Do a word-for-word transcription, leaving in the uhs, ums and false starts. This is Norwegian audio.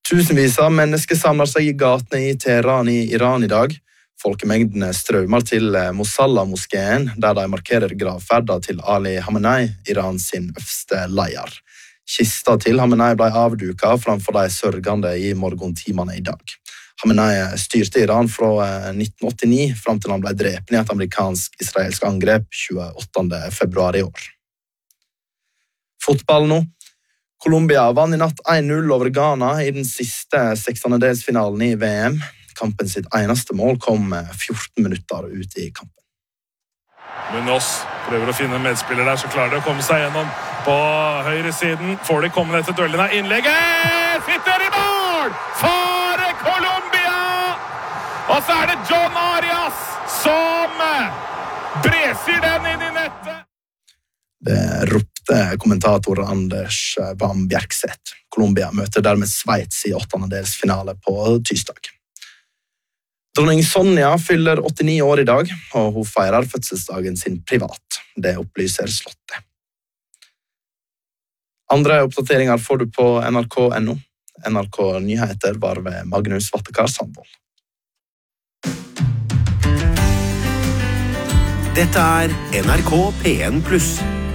Tusenvis av mennesker samler seg i gatene i Teheran i Iran i dag. Folkemengdene strømmer til Mosalla-moskeen, der de markerer gravferda til Ali Khamenei, Irans sin øverste leder. Kista til Khamenei ble avduket framfor de sørgende i morgentimene i dag. Khamenei styrte Iran fra nitten åttini fram til han ble drept i et amerikansk-israelsk angrep tjueåttende februar i år. Fotball nå. Colombia vann i natt en null over Ghana i den siste sekstendedelsfinalen i V M. Kampen sitt eneste mål kom fjorten minutter ut i kampen. Munoz prøver å finne en medspiller der, så klarer de å komme seg gjennom på høyre siden. Får de komme etter duellen av innlegget. Sitter i mål for Colombia! Og så er det John Arias som breser den inn i nettet. Det ropte kommentator Anders Bam Bjerkseth. Colombia møter dermed Sveits i åttendedelsfinale på tirsdag. Dronning Sonja fyller åttini år i dag, og hun feirer fødselsdagen sin privat. Det opplyser Slottet. Andre oppdateringer får du på N R K punktum N O. N R K Nyheter var ved Magnus Vattekar Sandvold. Dette er N R K P en pluss.